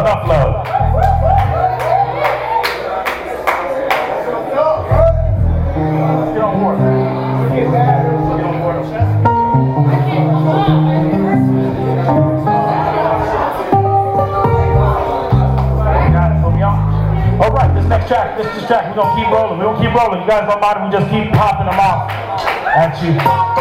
Enough love. Let's get on board. Get on board. Got it, put me on. All right, this next track, we're gonna keep rolling. You guys don't mind if we just keep popping them off at you.